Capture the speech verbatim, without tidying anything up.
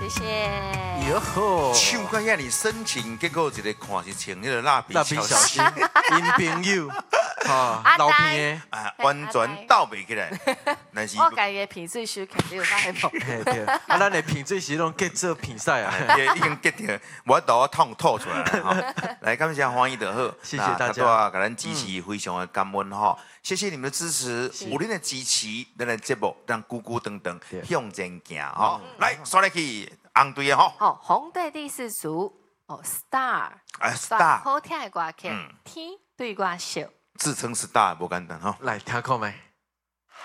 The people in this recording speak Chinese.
谢谢。 哟吼， 唱到遐尼深情，结果一个看是穿迄个蜡笔蜡笔小小新，因朋友，啊，老片的， 啊，完全斗袂起来。但是我感觉品水书肯定有发现无？ 嘿对，啊，咱的品水是拢结做比赛啊， 也已经结掉，我都痛吐出来了哈。来，感谢欢迎就好， 谢谢大家啊，给咱支持非常的感恩哈。谢谢你们的支持，有恁的支持，咱的节目让咕咕噔噔向前行哈。来，刷来去红队的哈。 哦，红队第四组哦，Star， 哎，Star， 好听的歌曲，天对我笑。 自称 Star 不简单哈。 来听看麦。